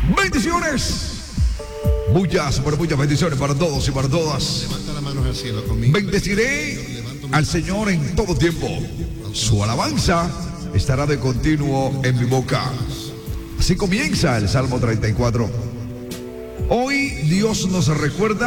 Bendiciones. Muchas, pero muchas bendiciones para todos y para todas. Levanta las manos al cielo conmigo. Bendeciré al Señor en todo tiempo. Su alabanza estará de continuo en mi boca. Así comienza el Salmo 34. Hoy Dios nos recuerda